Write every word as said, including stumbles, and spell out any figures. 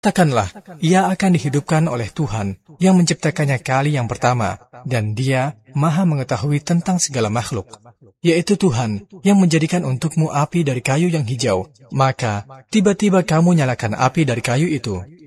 Takkanlah ia akan dihidupkan oleh Tuhan yang menciptakannya kali yang pertama, dan Dia Maha mengetahui tentang segala makhluk, yaitu Tuhan yang menjadikan untukmu api dari kayu yang hijau. Maka tiba-tiba kamu nyalakan api dari kayu itu,